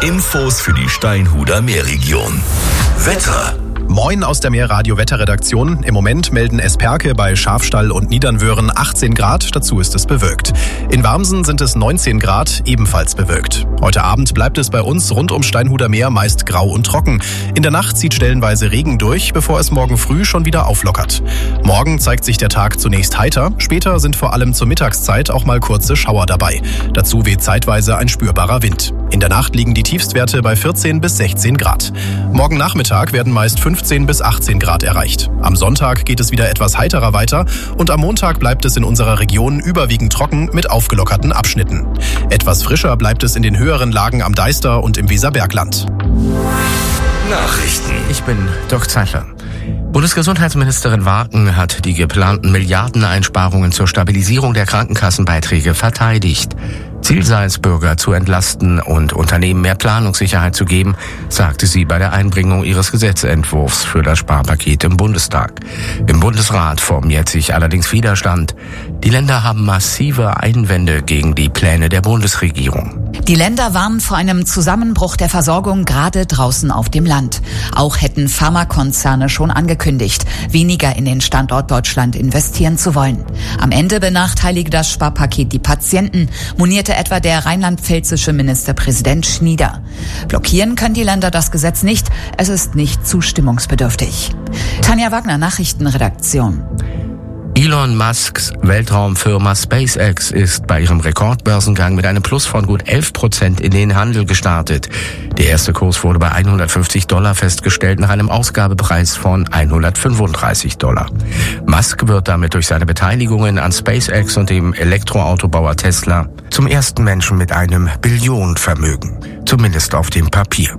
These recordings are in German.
Infos für die Steinhuder Meerregion. Wetter. Moin aus der Meerradio-Wetterredaktion. Im Moment melden Esperke bei Schafstall und Niedernwöhren 18 Grad, dazu ist es bewölkt. In Warmsen sind es 19 Grad, ebenfalls bewölkt. Heute Abend bleibt es bei uns rund um Steinhuder Meer meist grau und trocken. In der Nacht zieht stellenweise Regen durch, bevor es morgen früh schon wieder auflockert. Morgen zeigt sich der Tag zunächst heiter, später sind vor allem zur Mittagszeit auch mal kurze Schauer dabei. Dazu weht zeitweise ein spürbarer Wind. In der Nacht liegen die Tiefstwerte bei 14 bis 16 Grad. Morgen Nachmittag werden meist 15 bis 18 Grad erreicht. Am Sonntag geht es wieder etwas heiterer weiter und am Montag bleibt es in unserer Region überwiegend trocken mit aufgelockerten Abschnitten. Etwas frischer bleibt es in den höheren Lagen am Deister und im Weserbergland. Nachrichten. Ich bin Dirk Zeitler. Bundesgesundheitsministerin Warken hat die geplanten Milliardeneinsparungen zur Stabilisierung der Krankenkassenbeiträge verteidigt. Ziel sei es, Bürger zu entlasten und Unternehmen mehr Planungssicherheit zu geben, sagte sie bei der Einbringung ihres Gesetzentwurfs für das Sparpaket im Bundestag. Im Bundesrat formiert sich allerdings Widerstand. Die Länder haben massive Einwände gegen die Pläne der Bundesregierung. Die Länder warnen vor einem Zusammenbruch der Versorgung gerade draußen auf dem Land. Auch hätten Pharmakonzerne schon angekündigt, weniger in den Standort Deutschland investieren zu wollen. Am Ende benachteilige das Sparpaket die Patienten, monierte etwa der rheinland-pfälzische Ministerpräsident Schnieder. Blockieren können die Länder das Gesetz nicht, es ist nicht zustimmungsbedürftig. Tanja Wagner, Nachrichtenredaktion. Elon Musks Weltraumfirma SpaceX ist bei ihrem Rekordbörsengang mit einem Plus von gut 11% in den Handel gestartet. Der erste Kurs wurde bei $150 festgestellt nach einem Ausgabepreis von $135. Musk wird damit durch seine Beteiligungen an SpaceX und dem Elektroautobauer Tesla zum ersten Menschen mit einem Billionenvermögen, zumindest auf dem Papier.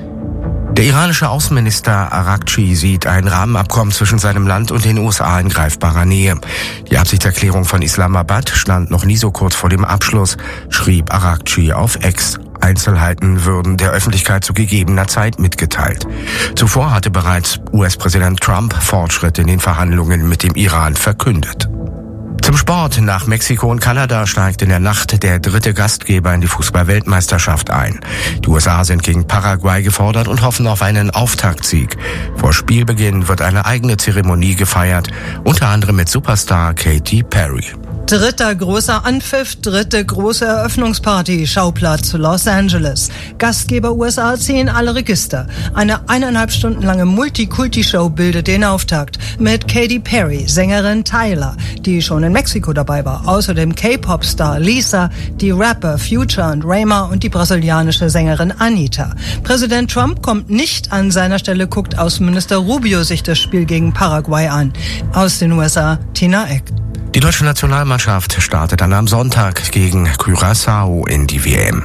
Der iranische Außenminister Araghchi sieht ein Rahmenabkommen zwischen seinem Land und den USA in greifbarer Nähe. Die Absichtserklärung von Islamabad stand noch nie so kurz vor dem Abschluss, schrieb Araghchi auf X. Einzelheiten würden der Öffentlichkeit zu gegebener Zeit mitgeteilt. Zuvor hatte bereits US-Präsident Trump Fortschritte in den Verhandlungen mit dem Iran verkündet. Zum Sport. Nach Mexiko und Kanada steigt in der Nacht der dritte Gastgeber in die Fußball-Weltmeisterschaft ein. Die USA sind gegen Paraguay gefordert und hoffen auf einen Auftaktsieg. Vor Spielbeginn wird eine eigene Zeremonie gefeiert, unter anderem mit Superstar Katy Perry. Dritter großer Anpfiff, dritte große Eröffnungsparty, Schauplatz Los Angeles. Gastgeber USA ziehen alle Register. Eine 1,5 Stunden lange Multikulti-Show bildet den Auftakt. Mit Katy Perry, Sängerin Tyler, die schon in Mexiko dabei war. Außerdem K-Pop-Star Lisa, die Rapper Future und Rayma und die brasilianische Sängerin Anitta. Präsident Trump kommt nicht an seiner Stelle, guckt Außenminister Rubio sich das Spiel gegen Paraguay an. Aus den USA, Tina Eck. Die deutsche Nationalmannschaft startet dann am Sonntag gegen Curaçao in die WM.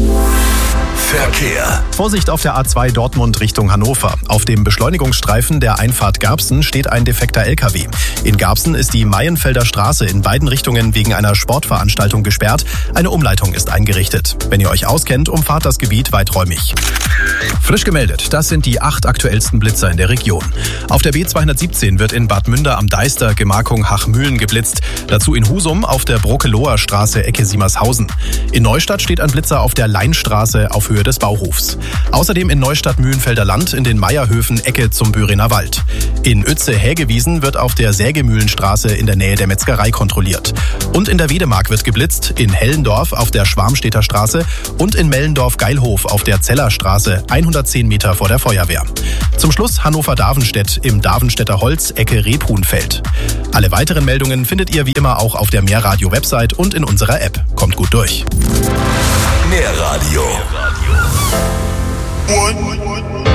Verkehr. Vorsicht auf der A2 Dortmund Richtung Hannover. Auf dem Beschleunigungsstreifen der Einfahrt Garbsen steht ein defekter LKW. In Garbsen ist die Maienfelder Straße in beiden Richtungen wegen einer Sportveranstaltung gesperrt. Eine Umleitung ist eingerichtet. Wenn ihr euch auskennt, umfahrt das Gebiet weiträumig. Frisch gemeldet, das sind die 8 aktuellsten Blitzer in der Region. Auf der B217 wird in Bad Münder am Deister Gemarkung Hachmühlen geblitzt. Dazu in Husum auf der Brokeloher Straße Ecke Siemershausen. In Neustadt steht ein Blitzer auf der Leinstraße auf Höhe des Bauhofs. Außerdem in Neustadt-Mühlenfelder Land in den Meierhöfen Ecke zum Böhrener Wald. In Uetze-Hägewiesen wird auf der Sägemühlenstraße in der Nähe der Metzgerei kontrolliert. Und in der Wedemark wird geblitzt, in Hellendorf auf der Schwarmstedter Straße und in Mellendorf-Geilhof auf der Zellerstraße 110 Meter vor der Feuerwehr. Zum Schluss Hannover-Davenstedt im Davenstädter Holz Ecke Rebhuhnfeld. Alle weiteren Meldungen findet ihr wie immer auch auf der Meerradio-Website und in unserer App. Kommt gut durch. Meerradio.